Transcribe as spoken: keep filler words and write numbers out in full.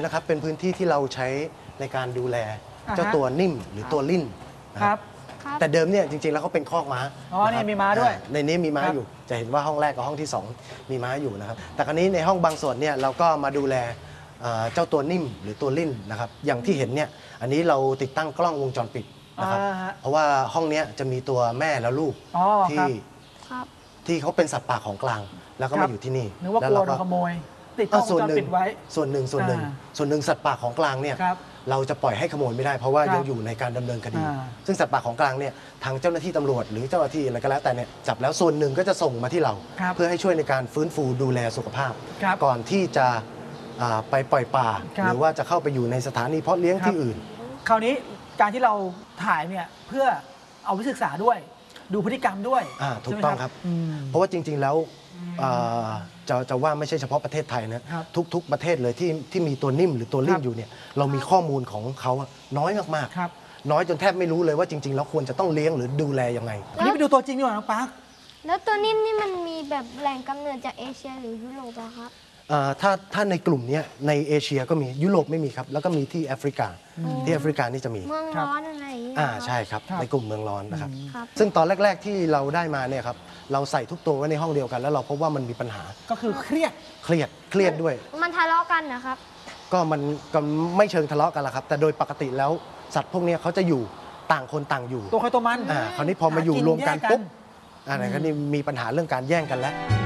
นะครับเป็นพื้นที่ที่เราใช้ในการดูแลเจ้าตัวนิ่มหรือตัวลิ่นนะครับแต่เดิมเนี่ยจริงๆแล้วเขาเป็นคอกม้าอ๋อเนี่ยมีม้าด้วยในนี้มีม้าอยู่จะเห็นว่าห้องแรกกับห้องที่สองมีม้าอยู่นะครับแต่คราวนี้ในห้องบางส่วนเนี่ยเราก็มาดูแลเจ้าตัวนิ่มหรือตัวลิ่นนะครับอย่างที่เห็นเนี่ยอันนี้เราติดตั้งกล้องวงจรปิดนะครับเพราะว่าห้องนี้จะมีตัวแม่และลูกที่ที่เขาเป็นสัตว์ป่าของกลางแล้วก็มาอยู่ที่นี่นึกว่ากลัวโดนขโมยติดกล้องวงจรปิดไว้ส่วนหนึ่งส่วนหนึ่งส่วนหนึ่งสัตว์ป่าของกลางเนี่ยเราจะปล่อยให้ขโมยไม่ได้เพราะว่ายังอยู่ในการดำเนินคดีซึ่งสัตว์ป่าของกลางเนี่ยทางเจ้าหน้าที่ตำรวจหรือเจ้าหน้าที่อะไรก็แล้วแต่เนี่ยจับแล้วส่วนหนึ่งก็จะส่งมาที่เราเพื่อให้ช่วยในการฟื้นฟูดูแลสุขภาพก่อนที่จะไปปล่อยป่าหรือว่าจะเข้าไปอยู่ในสถานีเพาะเลี้ยงที่อื่นคราวนี้การที่เราถ่ายเนี่ยเพื่อเอาไว้ศึกษาด้วยดูพฤติกรรมด้วยถูกต้องครับเพราะว่าจริงๆแล้วจะจะว่าไม่ใช่เฉพาะประเทศไทยนะทุกๆประเทศเลยที่ที่มีตัวนิ่มหรือตัวลิ่นอยู่เนี่ยเรามีข้อมูลของเขาน้อยมากๆน้อยจนแทบไม่รู้เลยว่าจริงๆแล้วควรจะต้องเลี้ยงหรือดูแลยังไงนี่ไปดูตัวจริงดีกว่าน้องปาร์คแล้วตัวนิ่มนี่มันมีแบบแหล่งกำเนิดจากเอเชียหรือยุโรปอะครับถ้าถ้าในกลุ่มนี้ในเอเชียก็มียุโรปไม่มีครับแล้วก็มีที่แอฟริกาที่แอฟริกานี่จะมีเมืองร้อนอะไรอย่างเงี้ยอ่าใช่ครับในกลุ่มเมืองร้อนนะครับซึ่งตอนแรกๆที่เราได้มาเนี่ยครับเราใส่ทุกตัวไว้ในห้องเดียวกันแล้วเราพบว่ามันมีปัญหาก็คือเครียดเครียดเครียดด้วยมันทะเลาะกันนะครับก็มันก็ไม่เชิงทะเลาะกันละครับแต่โดยปกติแล้วสัตว์พวกนี้เขาจะอยู่ต่างคนต่างอยู่ตัวใครตัวมันอ่าคราวนี้พอมาอยู่รวมกันปุ๊บอ่าไหนก็นี่มีปัญหาเรื่องการแย่งกันแล้ว